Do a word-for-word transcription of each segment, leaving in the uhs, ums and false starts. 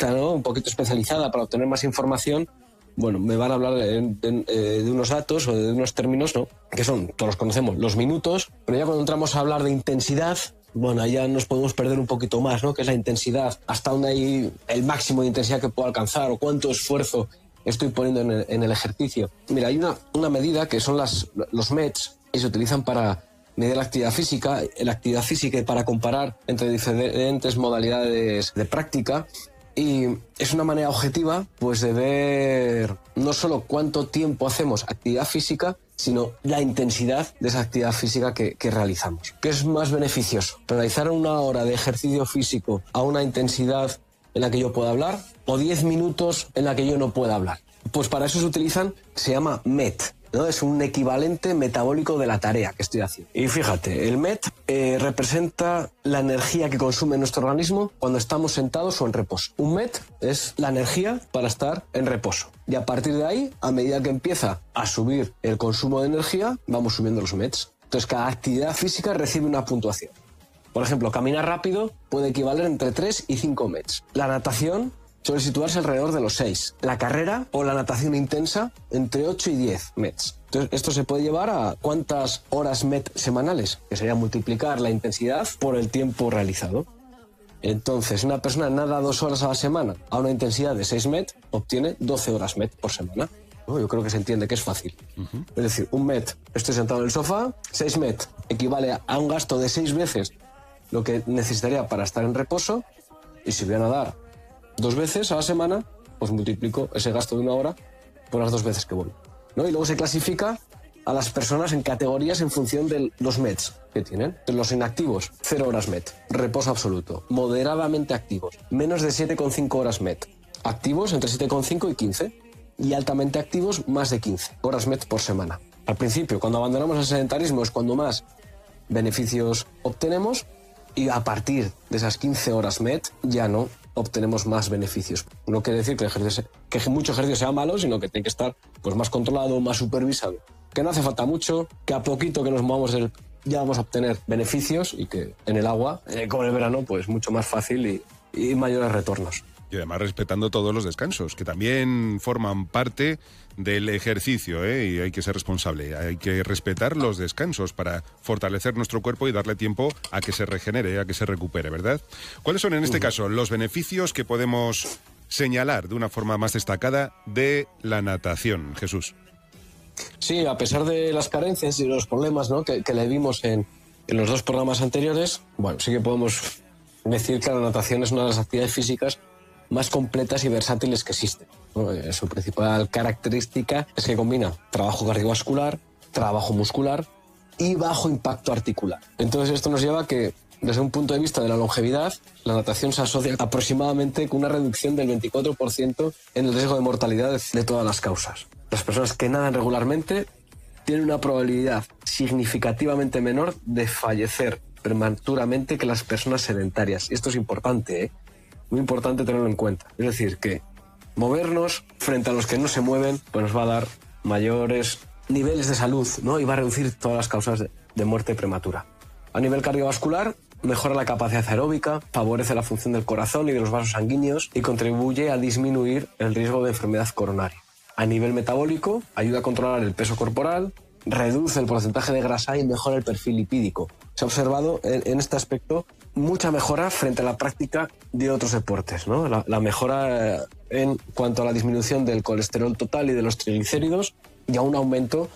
generalista, ¿no? Un poquito especializada para obtener más información, bueno, me van a hablar de, de, de unos datos o de unos términos, ¿no? Que son, todos los conocemos, los minutos, pero ya cuando entramos a hablar de intensidad, bueno, ya nos podemos perder un poquito más, ¿no? Que es la intensidad, hasta dónde hay el máximo de intensidad que puedo alcanzar o cuánto esfuerzo estoy poniendo en el, en el ejercicio. Mira, hay una, una medida que son las, los M E Ts y se utilizan para medir la actividad física, la actividad física y para comparar entre diferentes modalidades de práctica. Y es una manera objetiva, pues, de ver no solo cuánto tiempo hacemos actividad física, sino la intensidad de esa actividad física que, que realizamos. ¿Qué es más beneficioso? ¿Realizar una hora de ejercicio físico a una intensidad en la que yo pueda hablar o diez minutos en la que yo no pueda hablar? Pues para eso se utilizan, se llama M E T, ¿no? Es un equivalente metabólico de la tarea que estoy haciendo. Y fíjate, el M E T eh, representa la energía que consume nuestro organismo cuando estamos sentados o en reposo. Un M E T es la energía para estar en reposo. Y a partir de ahí, a medida que empieza a subir el consumo de energía, vamos subiendo los M E Ts. Entonces, cada actividad física recibe una puntuación. Por ejemplo, caminar rápido puede equivaler entre tres y cinco M E Ts. La natación suele situarse alrededor de los seis. La carrera o la natación intensa entre ocho y diez M E Ts. Entonces, esto se puede llevar a cuántas horas M E T semanales, que sería multiplicar la intensidad por el tiempo realizado. Entonces, una persona nada dos horas a la semana a una intensidad de seis M E T, obtiene doce horas M E T por semana. ¿No? Yo creo que se entiende que es fácil. Uh-huh. Es decir, un M E T, estoy sentado en el sofá, seis M E T equivale a un gasto de seis veces lo que necesitaría para estar en reposo, y si voy a nadar dos veces a la semana, pues multiplico ese gasto de una hora por las dos veces que voy, ¿no? Y luego se clasifica a las personas en categorías en función de los M E Ts que tienen. Los inactivos, cero horas M E T, reposo absoluto. Moderadamente activos, menos de siete coma cinco horas M E T. Activos, entre siete coma cinco y quince. Y altamente activos, más de quince horas M E T por semana. Al principio, cuando abandonamos el sedentarismo, es cuando más beneficios obtenemos, y a partir de esas quince horas M E T ya no obtenemos más beneficios. No quiere decir que, el ejercicio, que mucho ejercicio sea malo, sino que tiene que estar, pues, más controlado, más supervisado. Que no hace falta mucho, que a poquito que nos movamos del, ya vamos a obtener beneficios, y que en el agua, eh, como en el verano, pues mucho más fácil y, y mayores retornos. Y además respetando todos los descansos, que también forman parte del ejercicio, ¿eh? Y hay que ser responsable, hay que respetar los descansos para fortalecer nuestro cuerpo y darle tiempo a que se regenere, a que se recupere, ¿verdad? ¿Cuáles son en este uh-huh. caso los beneficios que podemos señalar de una forma más destacada de la natación, Jesús? Sí, a pesar de las carencias y los problemas, ¿no?, que, que le vimos en, en los dos programas anteriores, bueno, sí que podemos decir que la natación es una de las actividades físicas más completas y versátiles que existen, ¿no? Su principal característica es que combina trabajo cardiovascular, trabajo muscular y bajo impacto articular. Entonces esto nos lleva a que, desde un punto de vista de la longevidad, la natación se asocia aproximadamente con una reducción del veinticuatro por ciento en el riesgo de mortalidad de todas las causas. Las personas que nadan regularmente tienen una probabilidad significativamente menor de fallecer prematuramente que las personas sedentarias. Y esto es importante, ¿eh? Muy importante tenerlo en cuenta. Es decir, que movernos frente a los que no se mueven, pues nos va a dar mayores niveles de salud, ¿no? Y va a reducir todas las causas de, de muerte prematura. A nivel cardiovascular, mejora la capacidad aeróbica, favorece la función del corazón y de los vasos sanguíneos y contribuye a disminuir el riesgo de enfermedad coronaria. A nivel metabólico, ayuda a controlar el peso corporal, reduce el porcentaje de grasa y mejora el perfil lipídico. Se ha observado en, en este aspecto mucha mejora frente a la práctica de otros deportes, ¿no? La, la mejora en cuanto a la disminución del colesterol total y de los triglicéridos, y a un aumento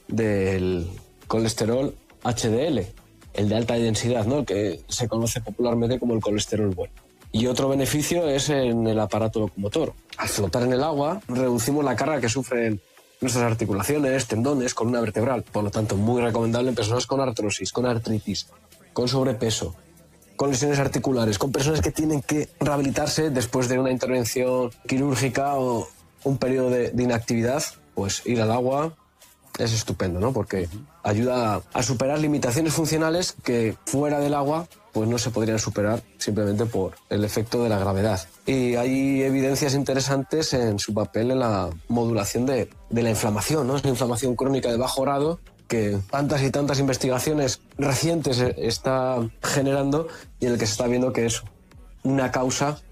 del colesterol H D L, el de alta densidad, ¿no?, el que se conoce popularmente como el colesterol bueno. Y otro beneficio es en el aparato locomotor. Al flotar en el agua, reducimos la carga que sufren nuestras articulaciones, tendones, columna vertebral. Por lo tanto, muy recomendable en personas con artrosis, con artritis, con sobrepeso, con lesiones articulares, con personas que tienen que rehabilitarse después de una intervención quirúrgica o un periodo de, de inactividad. Pues ir al agua es estupendo, ¿no?, porque ayuda a superar limitaciones funcionales que fuera del agua pues no se podrían superar simplemente por el efecto de la gravedad. Y hay evidencias interesantes en su papel en la modulación de, de la inflamación, ¿no? Es una inflamación crónica de bajo grado que tantas y tantas investigaciones recientes está generando, y en el que se está viendo que es una causa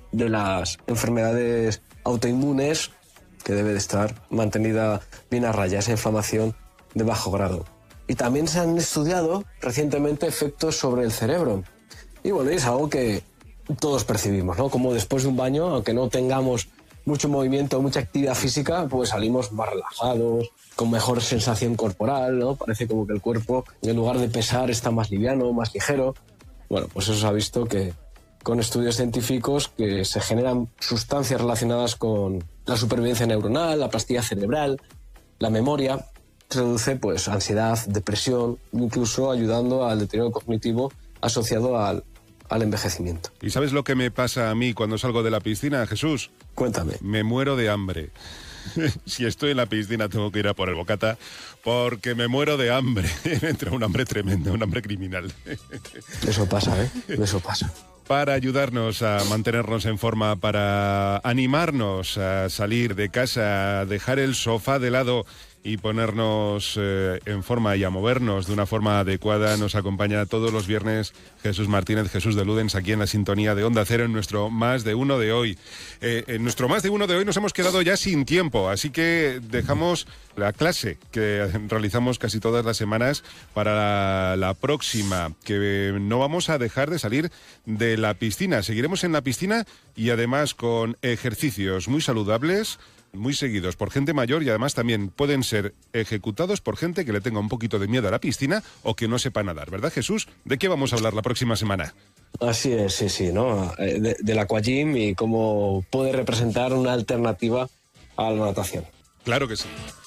de las enfermedades autoinmunes, que debe de estar mantenida bien a raya, esa inflamación de bajo grado. Y también se han estudiado recientemente efectos sobre el cerebro. Y bueno, es algo que todos percibimos, ¿no? Como después de un baño, aunque no tengamos mucho movimiento, mucha actividad física, pues salimos más relajados, con mejor sensación corporal, ¿no? Parece como que el cuerpo, en lugar de pesar, está más liviano, más ligero. Bueno, pues eso se ha visto que con estudios científicos que se generan sustancias relacionadas con la supervivencia neuronal, la plasticidad cerebral, la memoria. Se reduce pues ansiedad, depresión, incluso ayudando al deterioro cognitivo asociado al, al envejecimiento. ¿Y sabes lo que me pasa a mí cuando salgo de la piscina, Jesús? Cuéntame. Me muero de hambre. Si estoy en la piscina tengo que ir a por el bocata porque me muero de hambre. Me entra un hambre tremendo, un hambre criminal. Eso pasa, ¿eh? Eso pasa. Para ayudarnos a mantenernos en forma, para animarnos a salir de casa, a dejar el sofá de lado y ponernos eh, en forma y a movernos de una forma adecuada, nos acompaña todos los viernes Jesús Martínez, Jesús de Ludens, aquí en la sintonía de Onda Cero en nuestro Más de Uno de hoy. Eh, en nuestro Más de Uno de hoy nos hemos quedado ya sin tiempo, así que dejamos la clase que realizamos casi todas las semanas para la, la próxima, que no vamos a dejar de salir de la piscina. Seguiremos en la piscina y además con ejercicios muy saludables, muy seguidos por gente mayor y además también pueden ser ejecutados por gente que le tenga un poquito de miedo a la piscina o que no sepa nadar, ¿verdad, Jesús? ¿De qué vamos a hablar la próxima semana? Así es, sí, sí, ¿no? De, del aquagym y cómo puede representar una alternativa a la natación. Claro que sí.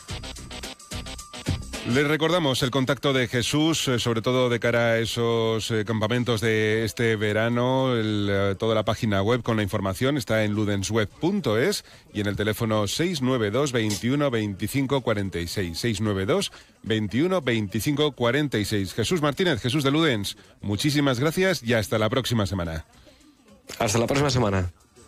Les recordamos el contacto de Jesús, eh, sobre todo de cara a esos eh, campamentos de este verano. El, eh, toda la página web con la información está en ludensweb punto es y en el teléfono seis nueve dos, veintiuno, veinticinco, cuarenta y seis. seis nueve dos, veintiuno, veinticinco, cuarenta y seis. Jesús Martínez, Jesús de Ludens, muchísimas gracias y hasta la próxima semana. Hasta la próxima semana.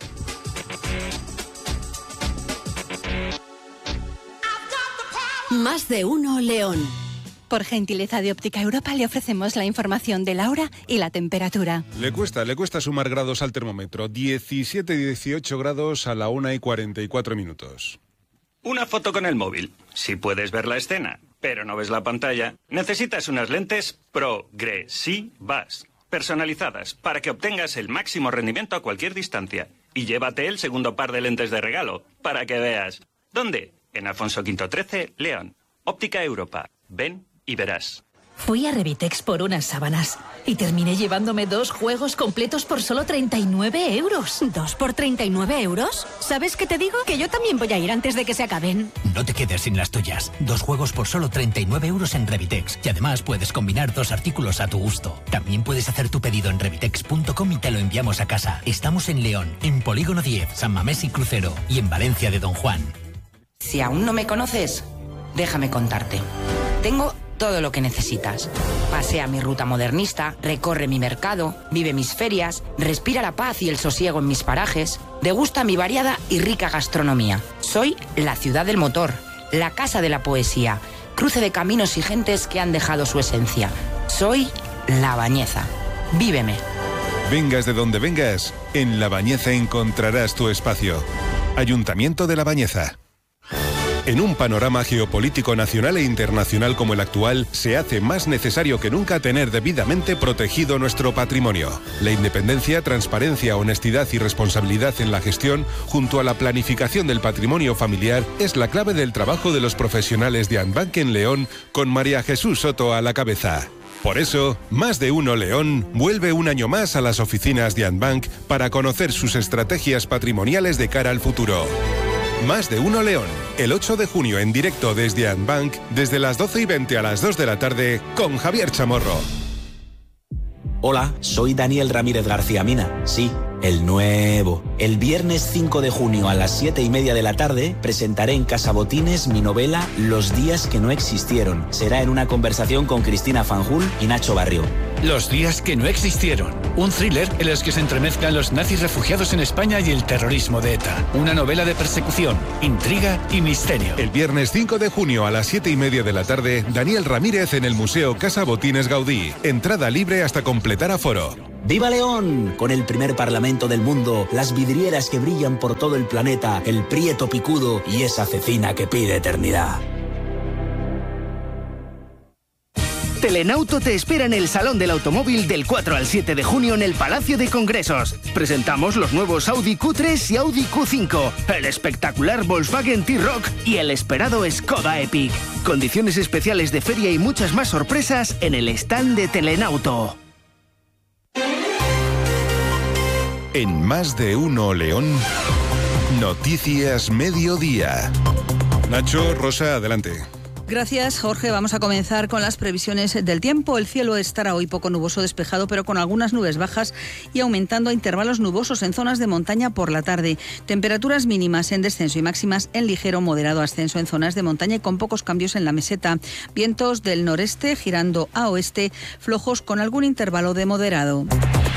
Más de Uno León. Por gentileza de Óptica Europa le ofrecemos la información de la hora y la temperatura. Le cuesta, le cuesta sumar grados al termómetro. diecisiete, dieciocho grados a la una y cuarenta y cuatro minutos. Una foto con el móvil. Si puedes ver la escena, pero no ves la pantalla, necesitas unas lentes progresivas, personalizadas, para que obtengas el máximo rendimiento a cualquier distancia. Y llévate el segundo par de lentes de regalo, para que veas. ¿Dónde? En Alfonso Quinto trece, León. Óptica Europa. Ven y verás. Fui a Revitex por unas sábanas y terminé llevándome dos juegos completos por solo treinta y nueve euros. ¿Dos por treinta y nueve euros? ¿Sabes qué te digo? Que yo también voy a ir antes de que se acaben. No te quedes sin las tuyas. Dos juegos por solo treinta y nueve euros en Revitex. Y además puedes combinar dos artículos a tu gusto. También puedes hacer tu pedido en revitex punto com y te lo enviamos a casa. Estamos en León, en Polígono diez, San Mamés y Crucero y en Valencia de Don Juan. Si aún no me conoces, déjame contarte. Tengo todo lo que necesitas. Pasea mi ruta modernista, recorre mi mercado, vive mis ferias, respira la paz y el sosiego en mis parajes, degusta mi variada y rica gastronomía. Soy la ciudad del motor, la casa de la poesía, cruce de caminos y gentes que han dejado su esencia. Soy La Bañeza. Víveme. Vengas de donde vengas, en La Bañeza encontrarás tu espacio. Ayuntamiento de La Bañeza. En un panorama geopolítico nacional e internacional como el actual, se hace más necesario que nunca tener debidamente protegido nuestro patrimonio. La independencia, transparencia, honestidad y responsabilidad en la gestión, junto a la planificación del patrimonio familiar, es la clave del trabajo de los profesionales de Andbank en León, con María Jesús Soto a la cabeza. Por eso, Más de Uno León vuelve un año más a las oficinas de Andbank para conocer sus estrategias patrimoniales de cara al futuro. Más de Uno León, el ocho de junio en directo desde Andbank, desde las doce y veinte a las dos de la tarde, con Javier Chamorro. Hola, soy Daniel Ramírez García Mina, sí, el nuevo. El viernes cinco de junio a las siete y media de la tarde presentaré en Casa Botines mi novela Los días que no existieron. Será en una conversación con Cristina Fanjul y Nacho Barrio. Los días que no existieron. Un thriller en el que se entremezclan los nazis refugiados en España y el terrorismo de ETA. Una novela de persecución, intriga y misterio. El viernes cinco de junio a las siete y media de la tarde, Daniel Ramírez en el Museo Casa Botines Gaudí. Entrada libre hasta completar aforo. ¡Viva León! Con el primer parlamento del mundo, las vidrieras que brillan por todo el planeta, el prieto picudo y esa cecina que pide eternidad. Telenauto te espera en el Salón del Automóvil del cuatro al siete de junio en el Palacio de Congresos. Presentamos los nuevos Audi Q tres y Audi Q cinco, el espectacular Volkswagen T-Roc y el esperado Skoda Epic. Condiciones especiales de feria y muchas más sorpresas en el stand de Telenauto. En Más de Uno León, Noticias Mediodía. Nacho, Rosa, adelante. Gracias, Jorge. Vamos a comenzar con las previsiones del tiempo. El cielo estará hoy poco nuboso despejado, pero con algunas nubes bajas y aumentando a intervalos nubosos en zonas de montaña por la tarde. Temperaturas mínimas en descenso y máximas en ligero moderado ascenso en zonas de montaña y con pocos cambios en la meseta. Vientos del noreste girando a oeste, flojos con algún intervalo de moderado.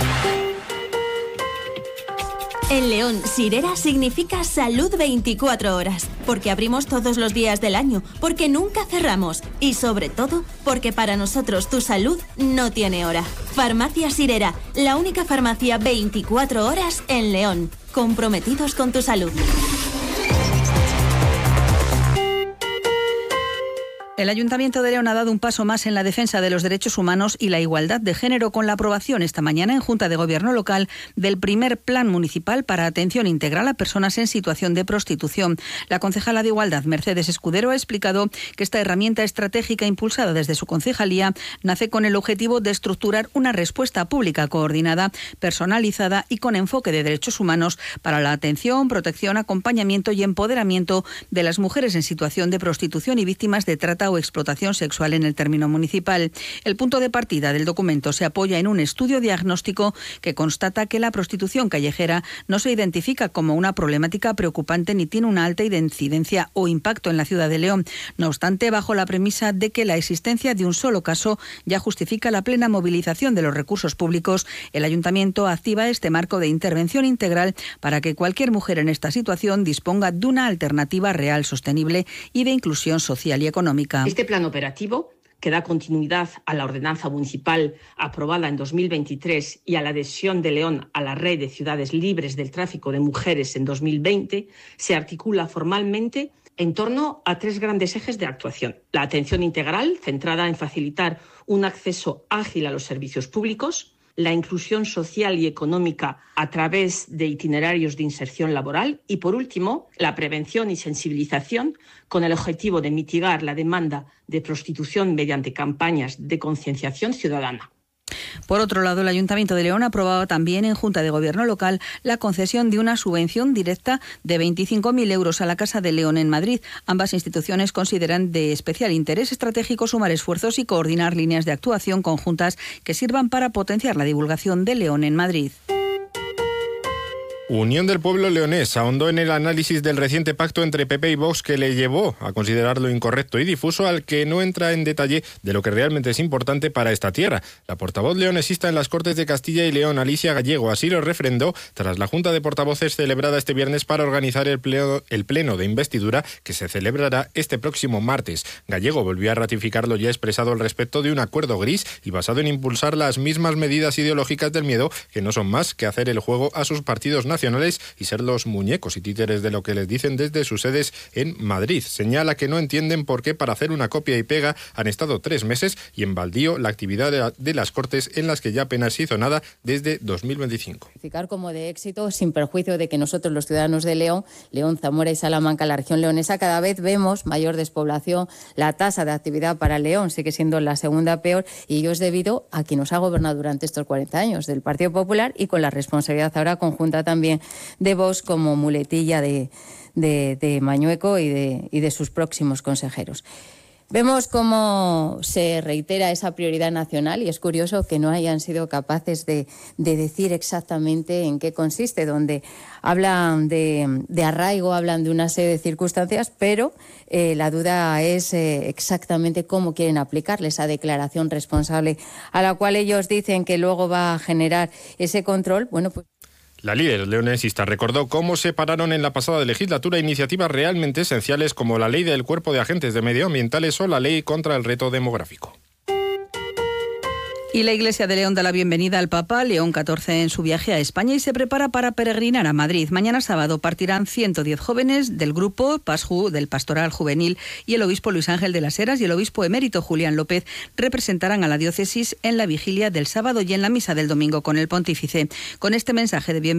En León, Sirera significa salud veinticuatro horas, porque abrimos todos los días del año, porque nunca cerramos y sobre todo, porque para nosotros tu salud no tiene hora. Farmacia Sirera, la única farmacia veinticuatro horas en León, comprometidos con tu salud. El Ayuntamiento de León ha dado un paso más en la defensa de los derechos humanos y la igualdad de género con la aprobación esta mañana en Junta de Gobierno Local del primer Plan Municipal para Atención Integral a Personas en Situación de Prostitución. La concejala de Igualdad, Mercedes Escudero, ha explicado que esta herramienta estratégica impulsada desde su concejalía nace con el objetivo de estructurar una respuesta pública coordinada, personalizada y con enfoque de derechos humanos para la atención, protección, acompañamiento y empoderamiento de las mujeres en situación de prostitución y víctimas de trata o explotación sexual en el término municipal. El punto de partida del documento se apoya en un estudio diagnóstico que constata que la prostitución callejera no se identifica como una problemática preocupante ni tiene una alta incidencia o impacto en la ciudad de León. No obstante, bajo la premisa de que la existencia de un solo caso ya justifica la plena movilización de los recursos públicos, el Ayuntamiento activa este marco de intervención integral para que cualquier mujer en esta situación disponga de una alternativa real, sostenible y de inclusión social y económica. Este plan operativo, que da continuidad a la ordenanza municipal aprobada en dos mil veintitrés y a la adhesión de León a la Red de Ciudades Libres del Tráfico de Mujeres en dos mil veinte, se articula formalmente en torno a tres grandes ejes de actuación. La atención integral, centrada en facilitar un acceso ágil a los servicios públicos, la inclusión social y económica a través de itinerarios de inserción laboral y, por último, la prevención y sensibilización con el objetivo de mitigar la demanda de prostitución mediante campañas de concienciación ciudadana. Por otro lado, el Ayuntamiento de León aprobaba también en Junta de Gobierno Local la concesión de una subvención directa de veinticinco mil euros a la Casa de León en Madrid. Ambas instituciones consideran de especial interés estratégico sumar esfuerzos y coordinar líneas de actuación conjuntas que sirvan para potenciar la divulgación de León en Madrid. Unión del Pueblo Leonés ahondó en el análisis del reciente pacto entre P P y Vox que le llevó a considerarlo incorrecto y difuso, al que no entra en detalle de lo que realmente es importante para esta tierra. La portavoz leonesista en las Cortes de Castilla y León, Alicia Gallego, así lo refrendó tras la Junta de Portavoces celebrada este viernes para organizar el pleno, el pleno de investidura que se celebrará este próximo martes. Gallego volvió a ratificar lo ya expresado al respecto de un acuerdo gris y basado en impulsar las mismas medidas ideológicas del miedo, que no son más que hacer el juego a sus partidos nacionales y ser los muñecos y títeres de lo que les dicen desde sus sedes en Madrid. Señala que no entienden por qué para hacer una copia y pega han estado tres meses y en baldío la actividad de, la, de las Cortes, en las que ya apenas se hizo nada desde dos mil veinticinco. Como de éxito, sin perjuicio de que nosotros, los ciudadanos de León, León, Zamora y Salamanca, la región leonesa, cada vez vemos mayor despoblación. La tasa de actividad para León sigue siendo la segunda peor, y ello es debido a quien nos ha gobernado durante estos cuarenta años, del Partido Popular, y con la responsabilidad ahora conjunta también de Vox como muletilla de, de, de Mañueco y de, y de sus próximos consejeros. Vemos cómo se reitera esa prioridad nacional y es curioso que no hayan sido capaces de, de decir exactamente en qué consiste, donde hablan de, de arraigo, hablan de una serie de circunstancias, pero eh, la duda es eh, exactamente cómo quieren aplicarle esa declaración responsable a la cual ellos dicen que luego va a generar ese control. Bueno, pues... La líder leonesista recordó cómo se pararon en la pasada legislatura iniciativas realmente esenciales como la ley del cuerpo de agentes de medioambientales o la ley contra el reto demográfico. Y la Iglesia de León da la bienvenida al Papa León catorce en su viaje a España y se prepara para peregrinar a Madrid. Mañana sábado partirán ciento diez jóvenes del grupo PASJU, del Pastoral Juvenil, y el obispo Luis Ángel de las Heras y el obispo emérito Julián López representarán a la diócesis en la vigilia del sábado y en la misa del domingo con el pontífice. Con este mensaje de bienvenida